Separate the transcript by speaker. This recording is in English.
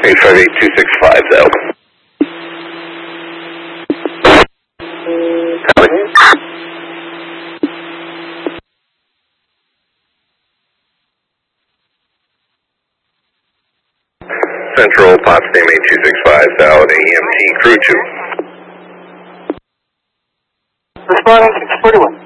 Speaker 1: 858265 though. Central, Potsdam 8265, South, EMT, crew 2.
Speaker 2: Responding 641.